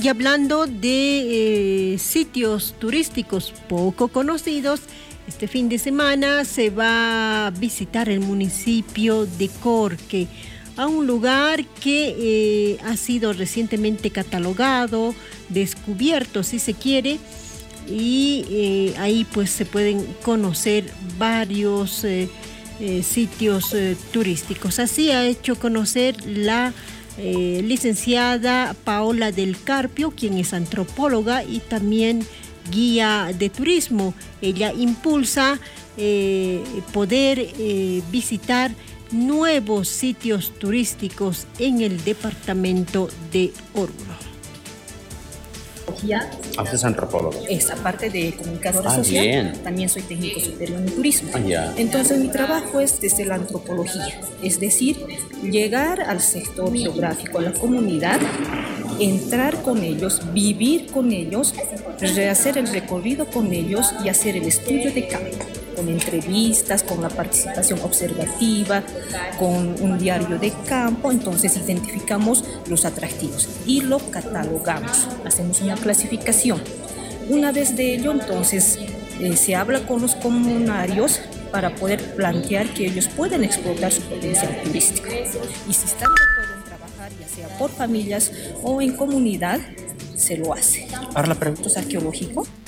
Y hablando de sitios turísticos poco conocidos, este fin de semana se va a visitar el municipio de Corque, a un lugar que ha sido recientemente catalogado, descubierto si se quiere, y ahí pues se pueden conocer varios sitios turísticos. Así ha hecho conocer la licenciada Paola del Carpio, quien es antropóloga y también guía de turismo. Ella impulsa poder visitar nuevos sitios turísticos en el departamento de Oruro. Usted es antropólogo. Esa parte de comunicadora social. Bien. También soy técnico superior en turismo. Ya. Entonces mi trabajo es desde la antropología, es decir, llegar al sector geográfico, a la comunidad, entrar con ellos, vivir con ellos, hacer el recorrido con ellos y hacer el estudio de campo, con entrevistas, con la participación observativa, con un diario de campo. Entonces identificamos los atractivos y lo catalogamos, hacemos una clasificación. Una vez de ello, entonces se habla con los comunarios para poder plantear que ellos pueden explotar su potencial turístico. Y si están de acuerdo en trabajar, ya sea por familias o en comunidad, se lo hace. Ahora la pregunta. Arqueológico.